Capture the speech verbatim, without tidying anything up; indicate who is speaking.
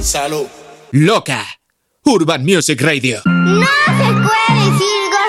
Speaker 1: Salud.
Speaker 2: Loca. Urban Music Radio.
Speaker 3: No se puede decir